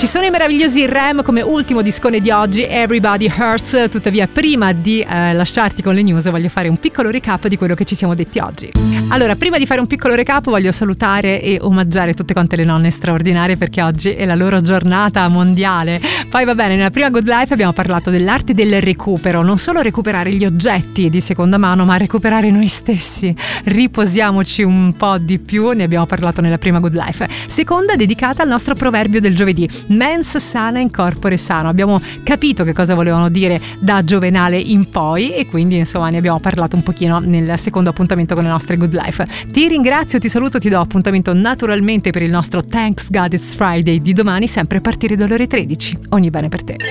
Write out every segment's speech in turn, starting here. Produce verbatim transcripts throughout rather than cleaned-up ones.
Ci sono i meravigliosi R E M come ultimo discone di oggi, Everybody Hurts. Tuttavia, prima di eh, lasciarti con le news, voglio fare un piccolo recap di quello che ci siamo detti oggi. Allora, prima di fare un piccolo recap, voglio salutare e omaggiare tutte quante le nonne straordinarie, perché oggi è la loro giornata mondiale. Poi va bene, nella prima Good Life abbiamo parlato dell'arte del recupero, non solo recuperare gli oggetti di seconda mano, ma recuperare noi stessi. Riposiamoci un po' di più, ne abbiamo parlato nella prima Good Life. Seconda dedicata al nostro proverbio del giovedì, mens sana in corpore sano. Abbiamo capito che cosa volevano dire da Giovenale in poi e quindi insomma ne abbiamo parlato un pochino nel secondo appuntamento con le nostre Good Life. Ti ringrazio, ti saluto, ti do appuntamento naturalmente per il nostro Thanks God It's Friday di domani, sempre a partire dalle ore tredici. Ogni bene per te.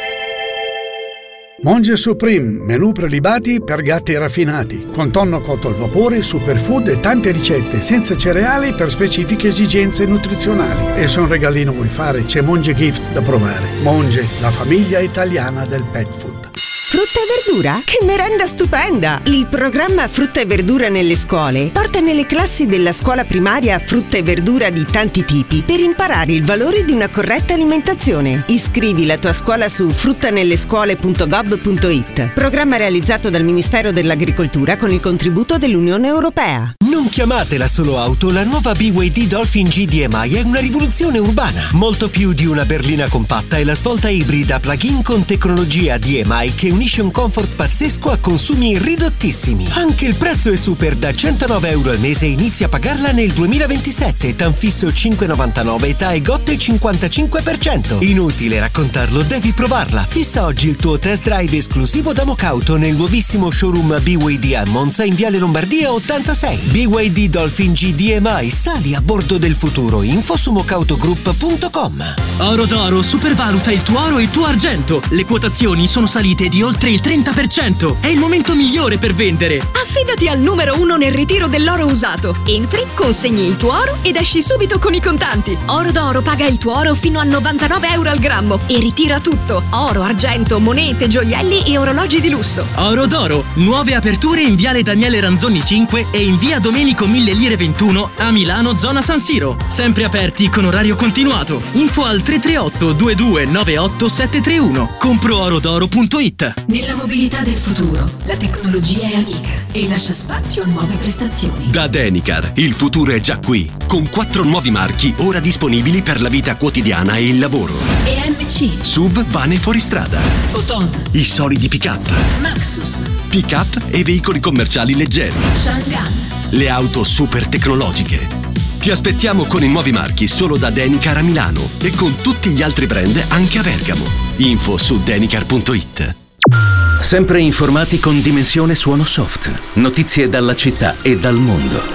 Monge Supreme, menù prelibati per gatti raffinati, con tonno cotto al vapore, superfood e tante ricette, senza cereali per specifiche esigenze nutrizionali. E se un regalino vuoi fare, c'è Monge Gift da provare. Monge, la famiglia italiana del pet food. Frutta e verdura? Che merenda stupenda! Il programma Frutta e Verdura nelle scuole porta nelle classi della scuola primaria frutta e verdura di tanti tipi per imparare il valore di una corretta alimentazione. Iscrivi la tua scuola su fruttanellescuole punto gov punto it. Programma realizzato dal Ministero dell'Agricoltura con il contributo dell'Unione Europea. Non chiamatela solo auto, la nuova B Y D Dolphin G D M I è una rivoluzione urbana. Molto più di una berlina compatta, è la svolta ibrida plug-in con tecnologia D M I che unisce un comfort pazzesco a consumi ridottissimi. Anche il prezzo è super, da centonove euro al mese, inizia a pagarla nel duemilaventisette, tanfisso cinque virgola novantanove, età e G O T E cinquantacinque per cento. Inutile raccontarlo, devi provarla. Fissa oggi il tuo test drive esclusivo da Mocauto nel nuovissimo showroom B Y D a Monza in Viale Lombardia ottantasei. B Y D Dolphin G D M I, sali a bordo del futuro. Info su mocautogroup punto com. Oro d'Oro supervaluta il tuo oro e il tuo argento. Le quotazioni sono salite di oltre il trenta per cento. È il momento migliore per vendere. Affidati al numero uno nel ritiro dell'oro usato. Entri, consegni il tuo oro ed esci subito con i contanti. Oro d'Oro paga il tuo oro fino a novantanove euro al grammo e ritira tutto: oro, argento, monete, gioielli e orologi di lusso. Oro d'Oro, nuove aperture in Viale Daniele Ranzoni cinque e in Via Domenico Mille Lire ventuno a Milano, zona San Siro. Sempre aperti con orario continuato. Info al tre tre otto due due nove otto sette tre uno. compro oro d'oro punto it. Nella mobilità del futuro, la tecnologia è amica e lascia spazio a nuove prestazioni. Da Denicar, il futuro è già qui, con quattro nuovi marchi ora disponibili per la vita quotidiana e il lavoro. E M C, S U V, vane fuoristrada, Photon, i solidi pick-up, Maxus, pick-up e veicoli commerciali leggeri, Shangan, le auto super tecnologiche. Ti aspettiamo con i nuovi marchi solo da Denicar a Milano e con tutti gli altri brand anche a Bergamo. Info su denicar punto it. Sempre informati con Dimensione Suono Soft. Notizie dalla città e dal mondo.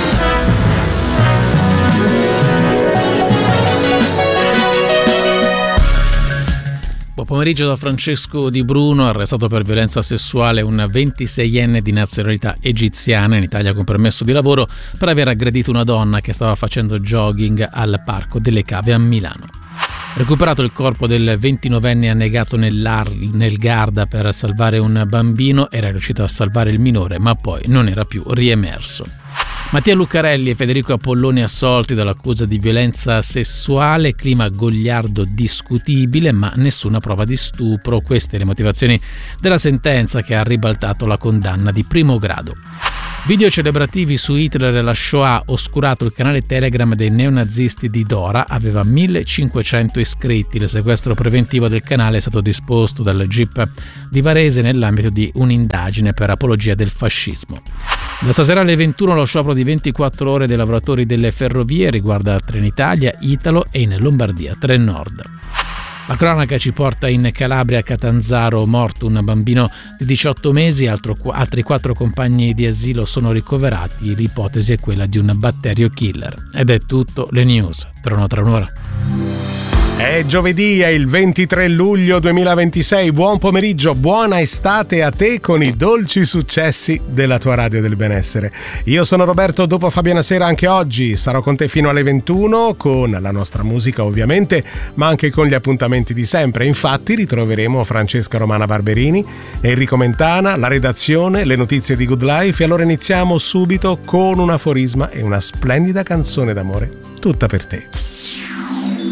Buon pomeriggio da Francesco Di Bruno. Arrestato per violenza sessuale un ventiseienne di nazionalità egiziana in Italia con permesso di lavoro per aver aggredito una donna che stava facendo jogging al Parco delle Cave a Milano. Recuperato il corpo del ventinovenne annegato nel Garda per salvare un bambino. Era riuscito a salvare il minore, ma poi non era più riemerso. Mattia Lucarelli e Federico Apolloni assolti dall'accusa di violenza sessuale, clima goliardo discutibile ma nessuna prova di stupro. Queste le motivazioni della sentenza che ha ribaltato la condanna di primo grado. Video celebrativi su Hitler e la Shoah, oscurato il canale Telegram dei neonazisti di Dora, aveva millecinquecento iscritti. Il sequestro preventivo del canale è stato disposto dal G I P di Varese nell'ambito di un'indagine per apologia del fascismo. Da stasera alle ventuno lo sciopero di ventiquattro ore dei lavoratori delle ferrovie riguarda Trenitalia, Italo e in Lombardia Trenord. La cronaca ci porta in Calabria, a Catanzaro, morto un bambino di diciotto mesi, altro, altri quattro compagni di asilo sono ricoverati, l'ipotesi è quella di un batterio killer. Ed è tutto, le news, torno tra un'ora. È giovedì, è il ventitré luglio duemilaventisei, buon pomeriggio, buona estate a te con i dolci successi della tua radio del benessere. Io sono Roberto, dopo Fabiana Sera anche oggi sarò con te fino alle ventuno con la nostra musica ovviamente, ma anche con gli appuntamenti di sempre. Infatti ritroveremo Francesca Romana Barberini, Enrico Mentana, la redazione, le notizie di Good Life e allora iniziamo subito con un aforisma e una splendida canzone d'amore tutta per te.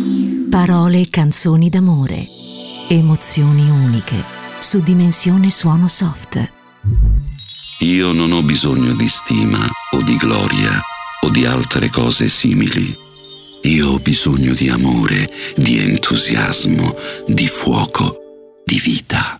Parole e canzoni d'amore. Emozioni uniche. Su Dimensione Suono Soft. Io non ho bisogno di stima o di gloria o di altre cose simili. Io ho bisogno di amore, di entusiasmo, di fuoco, di vita.